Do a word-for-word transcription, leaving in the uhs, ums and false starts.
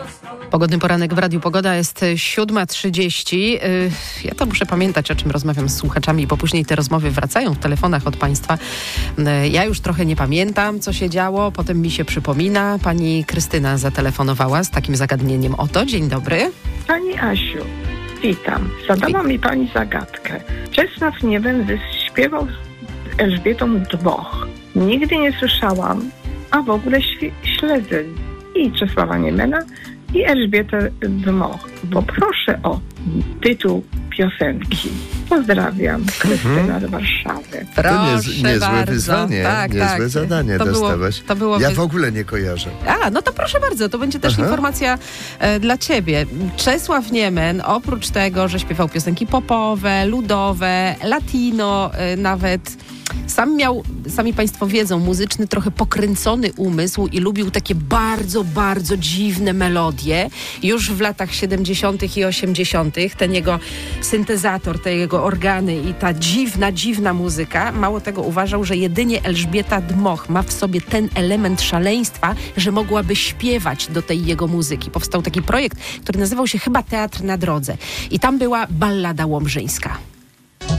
Pogodny poranek w Radiu Pogoda, jest siódma trzydzieści. Ja to muszę pamiętać, o czym rozmawiam z słuchaczami, bo później te rozmowy wracają w telefonach od Państwa. Ja już trochę nie pamiętam, co się działo, potem mi się przypomina. Pani Krystyna zatelefonowała z takim zagadnieniem. Oto, dzień dobry. Pani Asiu, witam. Zadała mi pani zagadkę. Czesław Niewem śpiewał z Elżbietą Dmoch. Nigdy nie słyszałam, a w ogóle świ- śledzę i Czesława Niemena, i Elżbietę Dmoch. Poproszę o tytuł piosenki. Pozdrawiam, Krystyna z Warszawy. Proszę to niez, niezłe bardzo. wyzwanie, tak, niezłe tak. zadanie to dostałaś. Było, to było ja wy... w ogóle nie kojarzę. A, no to proszę bardzo, to będzie też Aha. informacja e, dla Ciebie. Czesław Niemen, oprócz tego, że śpiewał piosenki popowe, ludowe, latino, e, nawet... Sam miał, sami Państwo wiedzą, muzyczny, trochę pokręcony umysł i lubił takie bardzo, bardzo dziwne melodie. Już w latach siedemdziesiątych i osiemdziesiątych ten jego syntezator, te jego organy i ta dziwna, dziwna muzyka, mało tego uważał, że jedynie Elżbieta Dmoch ma w sobie ten element szaleństwa, że mogłaby śpiewać do tej jego muzyki. Powstał taki projekt, który nazywał się chyba Teatr na drodze. I tam była ballada łomżyńska.